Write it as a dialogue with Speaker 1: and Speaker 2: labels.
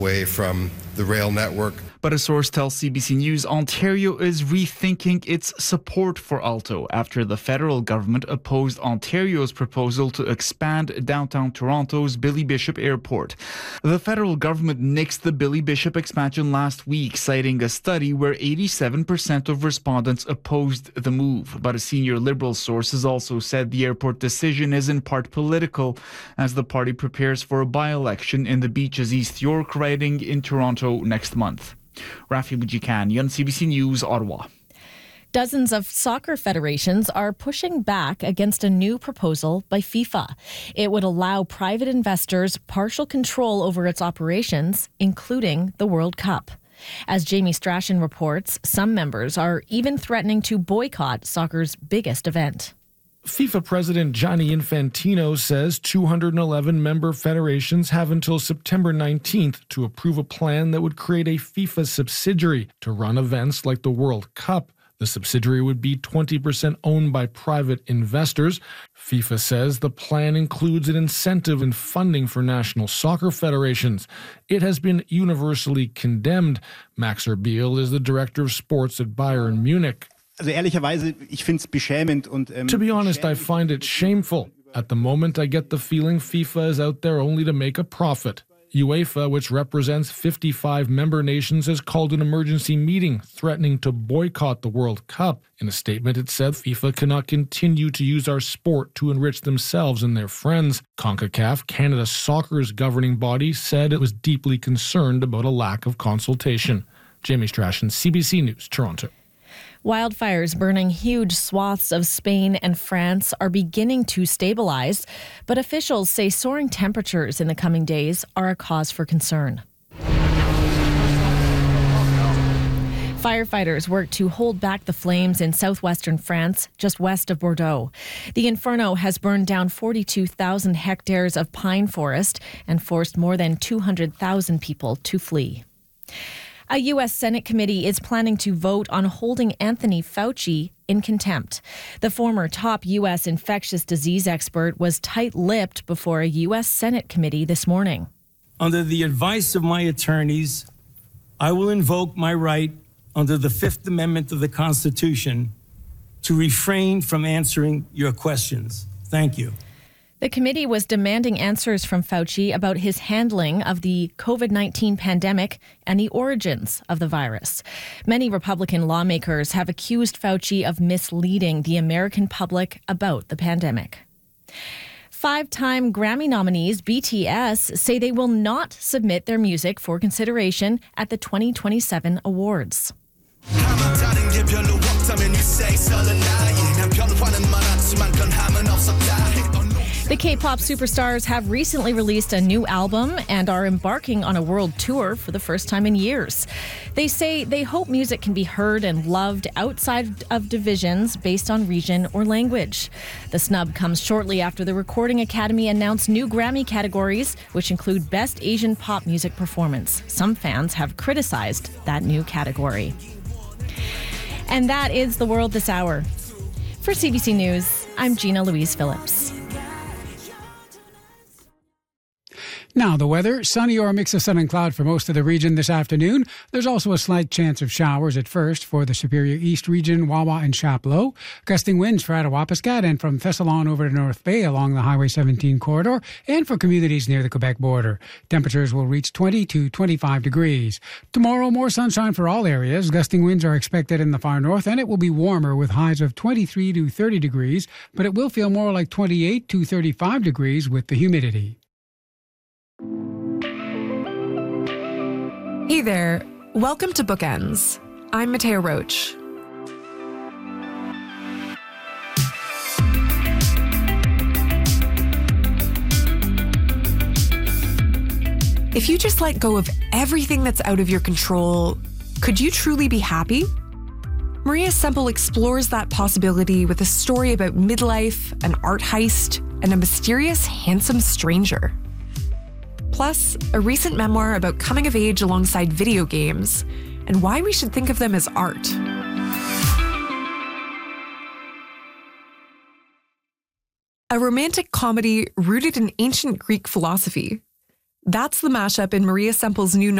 Speaker 1: away from the rail network.
Speaker 2: But a source tells CBC News Ontario is rethinking its support for Alto after the federal government opposed Ontario's proposal to expand downtown Toronto's Billy Bishop Airport. The federal government nixed the Billy Bishop expansion last week, citing a study where 87% of respondents opposed the move. But a senior Liberal source has also said the airport decision is in part political as the party prepares for a by-election in the Beaches East York riding in Toronto next month. Rafi Bujikanian, CBC News, Ottawa.
Speaker 3: Dozens of soccer federations are pushing back against a new proposal by FIFA. It would allow private investors partial control over its operations, including the World Cup. As Jamie Strachan reports, some members are even threatening to boycott soccer's biggest event.
Speaker 4: FIFA President Gianni Infantino says 211 member federations have until September 19th to approve a plan that would create a FIFA subsidiary to run events like the World Cup. The subsidiary would be 20% owned by private investors. FIFA says the plan includes an incentive and funding for national soccer federations. It has been universally condemned. Max Erbiel is the director of sports at Bayern Munich.
Speaker 5: To
Speaker 4: be honest, I find it shameful. At the moment, I get the feeling FIFA is out there only to make a profit. UEFA, which represents 55 member nations, has called an emergency meeting threatening to boycott the World Cup. In a statement, it said FIFA cannot continue to use our sport to enrich themselves and their friends. CONCACAF, Canada's soccer's governing body, said it was deeply concerned about a lack of consultation. Jamie Strachan, CBC News, Toronto.
Speaker 3: Wildfires burning huge swaths of Spain and France are beginning to stabilize, but officials say soaring temperatures in the coming days are a cause for concern. Firefighters work to hold back the flames in southwestern France, just west of Bordeaux. The inferno has burned down 42,000 hectares of pine forest and forced more than 200,000 people to flee. A U.S. Senate committee is planning to vote on holding Anthony Fauci in contempt. The former top U.S. infectious disease expert was tight-lipped before a U.S. Senate committee this morning.
Speaker 6: Under the advice of my attorneys, I will invoke my right under the Fifth Amendment of the Constitution to refrain from answering your questions. Thank you.
Speaker 3: The committee was demanding answers from Fauci about his handling of the COVID-19 pandemic and the origins of the virus. Many Republican lawmakers have accused Fauci of misleading the American public about the pandemic. Five-time Grammy nominees BTS say they will not submit their music for consideration at the 2027 awards. The K-pop superstars have recently released a new album and are embarking on a world tour for the first time in years. They say they hope music can be heard and loved outside of divisions based on region or language. The snub comes shortly after the Recording Academy announced new Grammy categories, which include Best Asian Pop Music Performance. Some fans have criticized that new category. And that is the world this hour. For CBC News, I'm Gina Louise Phillips.
Speaker 7: Now the weather, sunny or a mix of sun and cloud for most of the region this afternoon. There's also a slight chance of showers at first for the Superior East region, Wawa and Chapleau. Gusting winds for Attawapiskat and from Thessalon over to North Bay along the Highway 17 corridor and for communities near the Quebec border. Temperatures will reach 20 to 25 degrees. Tomorrow, more sunshine for all areas. Gusting winds are expected in the far north and it will be warmer with highs of 23 to 30 degrees, but it will feel more like 28 to 35 degrees with the humidity.
Speaker 8: Hey there, welcome to Bookends. I'm Mateo Roach. If you just let go of everything that's out of your control, could you truly be happy? Maria Semple explores that possibility with a story about midlife, an art heist, and a mysterious, handsome stranger. Plus, a recent memoir about coming of age alongside video games and why we should think of them as art. A romantic comedy rooted in ancient Greek philosophy. That's the mashup in Maria Semple's new